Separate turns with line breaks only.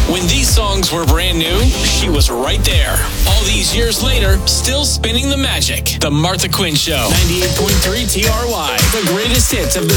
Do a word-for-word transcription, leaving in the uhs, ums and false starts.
When these songs were brand new, she was right there. All these years later, still spinning the magic. The Martha Quinn Show. ninety-eight point three T R Y. The greatest hits of the